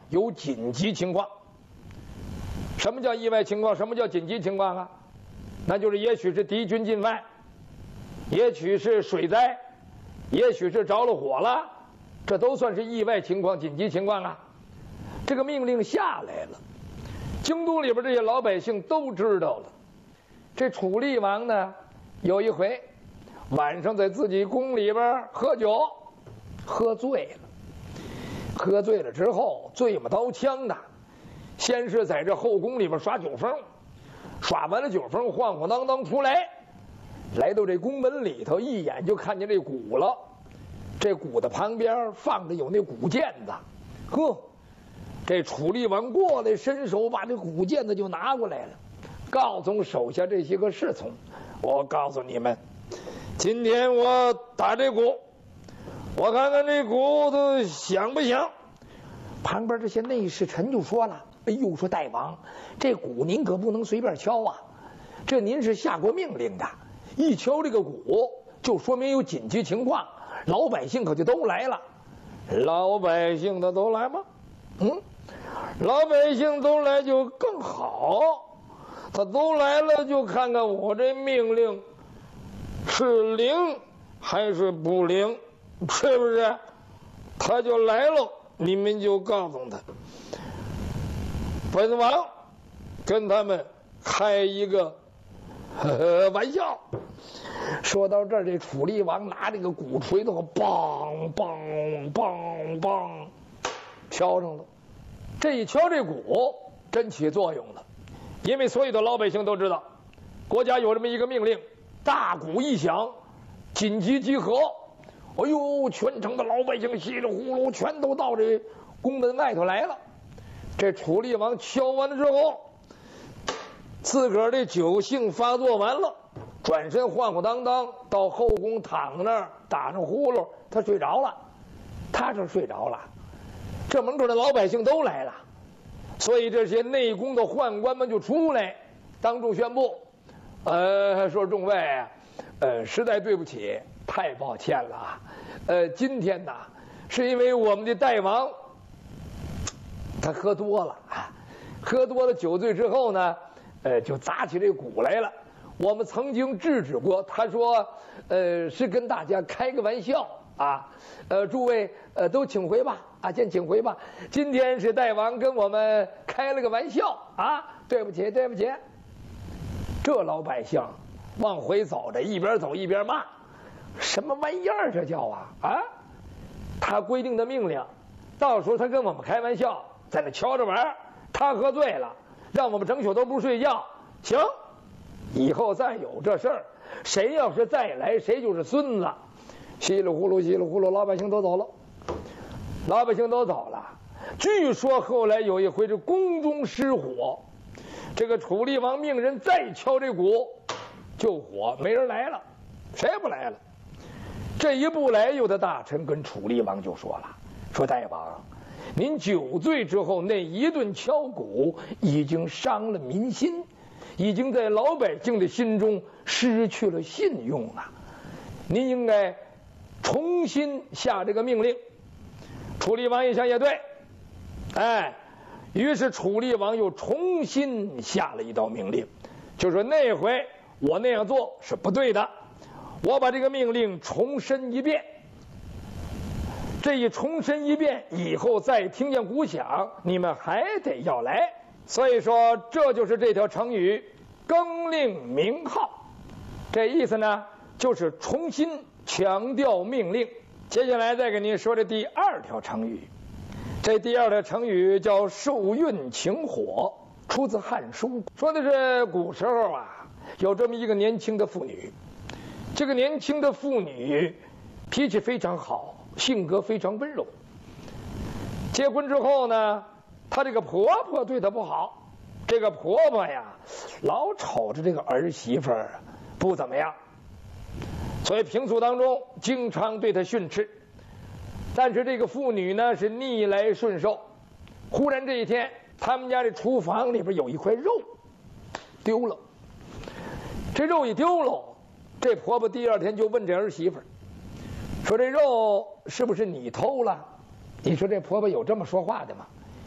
有紧急情况。什么叫意外情况？什么叫紧急情况啊？那就是也许是敌军进犯，也许是水灾，也许是着了火了，这都算是意外情况、紧急情况啊。这个命令下来了，京都里边这些老百姓都知道了。这楚厉王呢，有一回晚上在自己宫里边喝酒，喝醉了。喝醉了之后，醉马刀枪的，先是在这后宫里边耍酒疯，耍完了酒疯，晃晃荡荡出来，来到这宫门里头，一眼就看见这鼓了。这鼓的旁边放着有那鼓毽子，呵，这楚厉王过来，伸手把这鼓毽子就拿过来了，告诉手下这些个侍从：“我告诉你们，今天我打这鼓，我看看这鼓子响不响。”旁边这些内侍臣就说了：“哎呦，说大王，这鼓您可不能随便敲啊，这您是下过命令的，一敲这个鼓就说明有紧急情况，老百姓可就都来了。”老百姓的都来吗？老百姓都来就更好，他都来了就看看我这命令是灵还是不灵，是不是？他就来了，你们就告诉他，本王跟他们开一个玩笑。说到这儿，这楚厉王拿这个鼓槌头，梆梆梆梆敲上了。这一敲，这鼓真起作用了，因为所有的老百姓都知道，国家有这么一个命令，大鼓一响，紧急集合。哎呦，全城的老百姓稀里呼噜全都到这宫门外头来了。这楚厉王敲完了之后，自个儿的酒性发作完了，转身晃晃荡荡到后宫躺那儿打上呼噜，他睡着了。他这睡着了，这门口的老百姓都来了，所以这些内宫的宦官们就出来，当众宣布：说众位，实在对不起，太抱歉了啊。今天呢，是因为我们的大王他喝多了，喝多了酒醉之后呢，就砸起这鼓来了。我们曾经制止过，他说，是跟大家开个玩笑啊，诸位都请回吧，先请回吧。今天是大王跟我们开了个玩笑啊，对不起，对不起。这老百姓往回走着，一边走一边骂，什么玩意儿这叫啊！他规定的命令，到时候他跟我们开玩笑，在那瞧着玩，他喝醉了，让我们整宿都不睡觉。行，以后再有这事儿，谁要是再来，谁就是孙子。稀里呼噜，稀里呼噜，老百姓都走了。老百姓都走了。据说后来有一回这宫中失火，这个楚厉王命人再敲这鼓救火，没人来了，谁也不来了。这一不来，有的大臣跟楚厉王就说了：“说大王，您酒醉之后那一顿敲鼓，已经伤了民心，已经在老百姓的心中失去了信用啊！您应该重新下这个命令。”楚厉王一想也对，于是楚厉王又重新下了一道命令，就说那回我那样做是不对的，我把这个命令重申一遍。这一重申一遍以后，再听见鼓响，你们还得要来。所以说，这就是这条成语“更令名号”。这意思呢，就是重新强调命令。接下来再给您说这第二条成语。这第二条成语叫受孕请火，出自《汉书》，说的是古时候有这么一个年轻的妇女。这个年轻的妇女脾气非常好，性格非常温柔。结婚之后呢，她这个婆婆对她不好，这个婆婆老瞅着这个儿媳妇不怎么样，所以平素当中经常对她训斥。但是这个妇女呢是逆来顺受，忽然这一天，他们家这厨房里边有一块肉丢了。这肉一丢了，这婆婆第二天就问这儿媳妇说：“这肉是不是你偷了？”你说这婆婆有这么说话的吗？